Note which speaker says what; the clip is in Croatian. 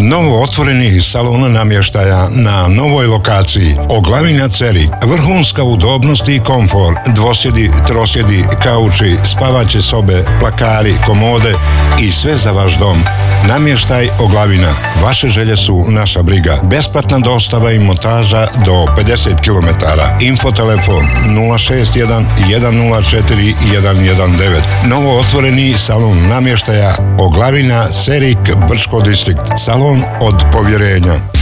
Speaker 1: Novo otvoreni salon namještaja na novoj lokaciji. Oglavina Cerik. Vrhunska udobnost i komfor. Dvosjedi, trosjedi, kauči, spavaće sobe, plakari, komode i sve za vaš dom. Namještaj Oglavina. Vaše želje su naša briga. Besplatna dostava i montaža do 50 km. Infotelefon 061 104 119. Novo otvoreni salon namještaja Oglavina, Cerik, Brčko distrikt. Salon od povjerenja.